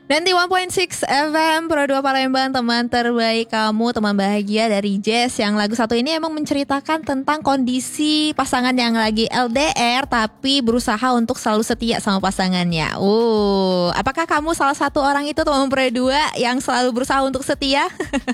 91.6 FM Pro 2 Palembang, teman terbaik kamu, teman bahagia dari Jazz. Yang lagu satu ini emang menceritakan tentang kondisi pasangan yang lagi LDR tapi berusaha untuk selalu setia sama pasangannya. Apakah kamu salah satu orang itu, teman Pro 2, yang selalu berusaha untuk setia?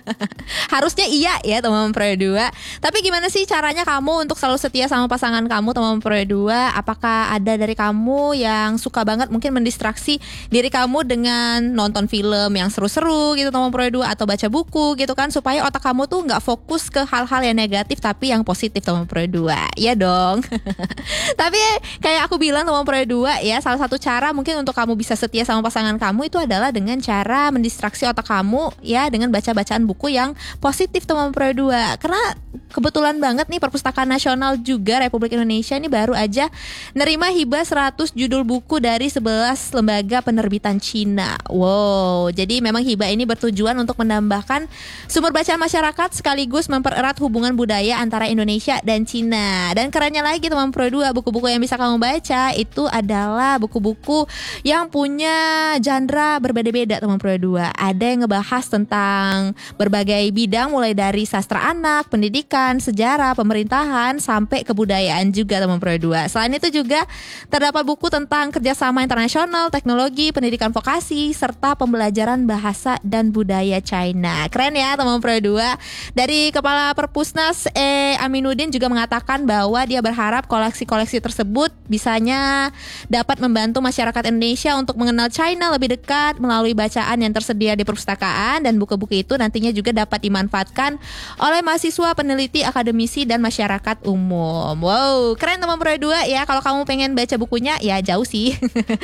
Harusnya iya ya, teman Pro 2. Tapi gimana sih caranya kamu untuk selalu setia sama pasangan kamu, teman Pro 2? Apakah ada dari kamu yang suka banget mungkin mendistraksi diri kamu dengan nonton film yang seru-seru gitu, teman Pro 2, atau baca buku gitu kan, supaya otak kamu tuh gak fokus ke hal-hal yang negatif tapi yang positif, teman Pro 2? Iya dong. Tapi kayak aku bilang, teman Pro 2 ya, salah satu cara mungkin untuk kamu bisa setia sama pasangan kamu itu adalah dengan cara mendistraksi otak kamu ya, dengan baca-bacaan buku yang positif, teman Pro 2. Karena kebetulan banget nih Perpustakaan Nasional juga Republik Indonesia ini baru aja nerima hibah 100 judul buku dari 11 lembaga penerbitan Cina. Wow, jadi memang hibah ini bertujuan untuk menambahkan sumber bacaan masyarakat sekaligus mempererat hubungan budaya antara Indonesia dan Cina. Dan kerennya lagi, teman Pro 2, buku-buku yang bisa kamu baca itu adalah buku-buku yang punya genre berbeda-beda, teman Pro 2. Ada yang ngebahas tentang berbagai bidang, mulai dari sastra anak, pendidikan, sejarah, pemerintahan, sampai kebudayaan juga, teman Pro 2. Selain itu juga terdapat buku tentang kerjasama internasional, teknologi, pendidikan vokasi, serta pembelajaran bahasa dan budaya China. Keren ya, teman Pro 2. Dari Kepala Perpusnas Aminuddin juga mengatakan bahwa dia berharap koleksi-koleksi tersebut bisanya dapat membantu masyarakat Indonesia untuk mengenal China lebih dekat melalui bacaan yang tersedia di perpustakaan, dan buku-buku itu nantinya juga dapat dimanfaatkan oleh mahasiswa, peneliti, akademisi, dan masyarakat umum. Wow, keren, teman Pro 2 ya. Kalau kamu pengen baca bukunya ya jauh sih.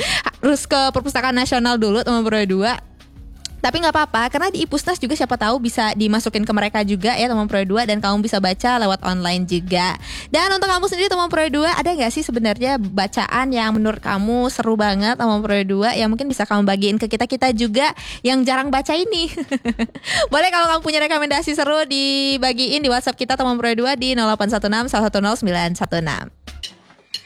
Harus ke Perpustakaan Nasional dulu, teman Pro 2. Tapi gak apa-apa, karena di Ipusnas juga siapa tahu bisa dimasukin ke mereka juga ya, teman Pro 2, dan kamu bisa baca lewat online juga. Dan untuk kamu sendiri, teman Pro 2, ada gak sih sebenarnya bacaan yang menurut kamu seru banget, teman Pro 2, yang mungkin bisa kamu bagiin ke kita-kita juga yang jarang baca ini? Boleh kalau kamu punya rekomendasi seru dibagiin di WhatsApp kita, teman Pro 2, di 0816 110 916.